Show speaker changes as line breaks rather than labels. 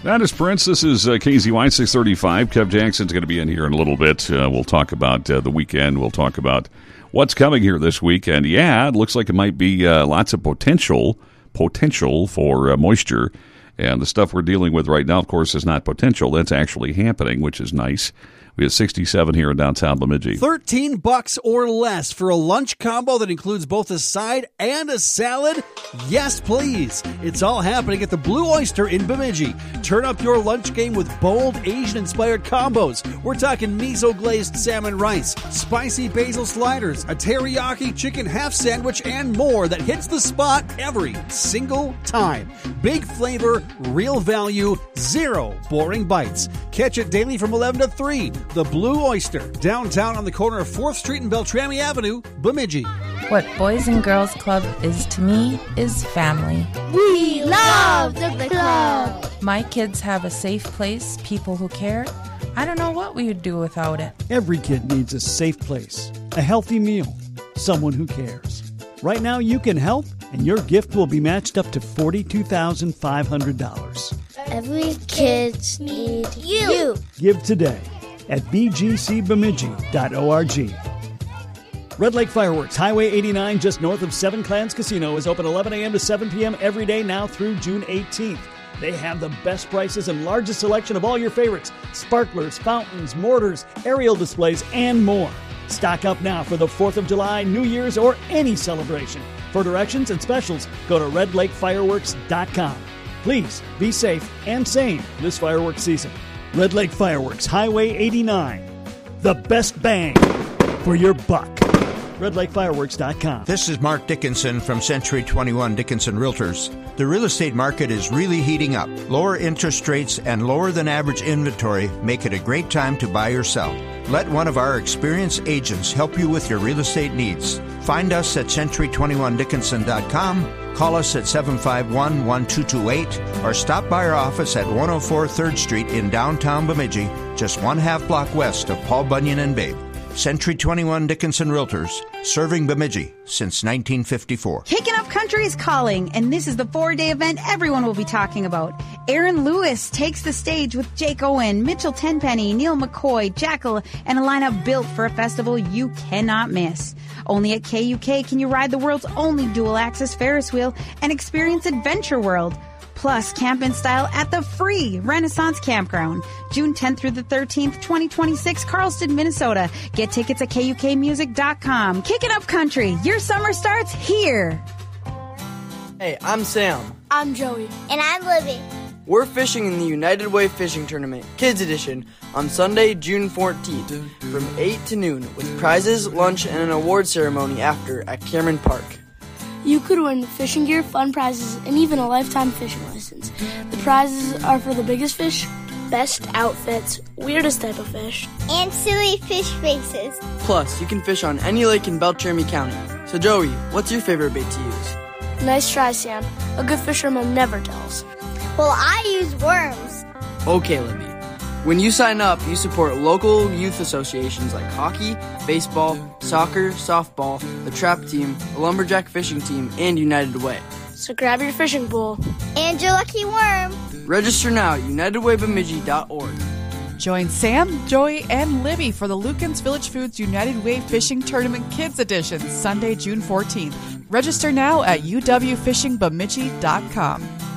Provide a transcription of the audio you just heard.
That is Prince. This is KZY 635. Kev Jackson's going to be in here in a little bit. We'll talk about the weekend. We'll talk about what's coming here this week. And, yeah, it looks like it might be lots of potential for moisture. And the stuff we're dealing with right now, of course, is not potential. That's actually happening, which is nice. We have 67 here in downtown Bemidji.
$13 or less for a lunch combo that includes both a side and a salad? Yes, please. It's all happening at the Blue Oyster in Bemidji. Turn up your lunch game with bold Asian-inspired combos. We're talking miso-glazed salmon rice, spicy basil sliders, a teriyaki chicken half sandwich, and more that hits the spot every single time. Big flavor, real value, zero boring bites. Catch it daily from 11 to 3. The Blue Oyster, downtown on the corner of 4th Street and Beltrami Avenue, Bemidji.
What Boys and Girls Club is to me is family.
We love the club.
My kids have a safe place, people who care. I don't know what we would do without it.
Every kid needs a safe place, a healthy meal, someone who cares. Right now you can help, and your gift will be matched up to $42,500.
Every kid needs you.
Give today at bgcbemidji.org. Red Lake Fireworks, Highway 89, just north of Seven Clans Casino, is open 11 a.m. to 7 p.m. every day now through June 18th. They have the best prices and largest selection of all your favorites: sparklers, fountains, mortars, aerial displays, and more. Stock up now for the 4th of July, New Year's, or any celebration. For directions and specials, go to redlakefireworks.com. Please be safe and sane this fireworks season. Red Lake Fireworks, Highway 89. The best bang for your buck. RedLakeFireworks.com.
This is Mark Dickinson from Century 21 Dickinson Realtors. The real estate market is really heating up. Lower interest rates and lower than average inventory make it a great time to buy or sell. Let one of our experienced agents help you with your real estate needs. Find us at century21dickinson.com, call us at 751-1228, or stop by our office at 104 3rd Street in downtown Bemidji, just 1/2 block west of Paul Bunyan and Babe. Century 21 Dickinson Realtors, serving Bemidji since 1954.
Kicking Up Country is calling, and this is the 4-day event everyone will be talking about. Aaron Lewis takes the stage with Jake Owen, Mitchell Tenpenny, Neil McCoy, Jackal, and a lineup built for a festival you cannot miss. Only at KUK can you ride the world's only dual-axis Ferris wheel and experience Adventure World. Plus, camp in style at the free Renaissance Campground. June 10th through the 13th, 2026, Carlston, Minnesota. Get tickets at KUKmusic.com. Kicking Up Country. Your summer starts here.
Hey, I'm Sam.
I'm Joey. And I'm Libby.
We're fishing in the United Way Fishing Tournament, Kids Edition, on Sunday, June 14th, from 8 to noon, with prizes, lunch, and an award ceremony after at Cameron Park.
You could win fishing gear, fun prizes, and even a lifetime fishing license. The prizes are for the biggest fish, best outfits, weirdest type of fish,
and silly fish faces.
Plus, you can fish on any lake in Beltrami County. So, Joey, what's your favorite bait to use?
Nice try, Sam. A good fisherman never tells.
Well, I use worms.
Okay, Libby. When you sign up, you support local youth associations like hockey, baseball, soccer, softball, the trap team, the lumberjack fishing team, and United Way.
So grab your fishing pole.
And your lucky worm.
Register now at unitedwaybemidji.org.
Join Sam, Joey, and Libby for the Lukens Village Foods United Way Fishing Tournament Kids Edition, Sunday, June 14th. Register now at uwfishingbemidji.com.